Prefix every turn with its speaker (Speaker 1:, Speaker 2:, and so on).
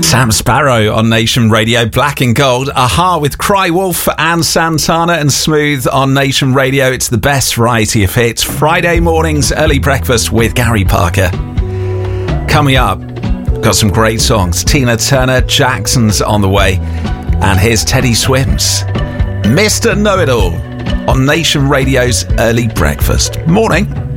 Speaker 1: Sam Sparrow on Nation Radio, Black and Gold. Aha with Cry Wolf and Santana, and Smooth on Nation Radio. It's the best variety of hits. Friday mornings, early breakfast with Gary Parker. Coming up, got some great songs. Tina Turner, Jackson's on the way. And here's Teddy Swims, Mr. Know-It-All on Nation Radio's Early Breakfast. Morning.